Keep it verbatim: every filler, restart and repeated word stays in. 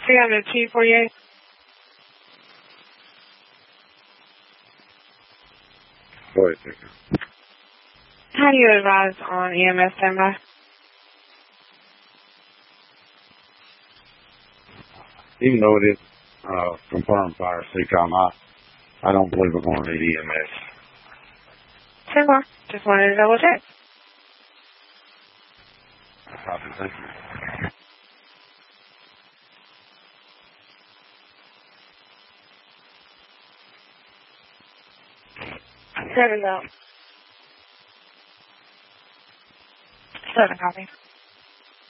three hundred two forty-eight. Wait a second. How do you advise on E M S standby? Even though it is uh, confirmed fire C COM, I, I don't believe we're going to need E M S. Standby. Just wanted to double check. Copy, thank you. Seven out. Seven copy.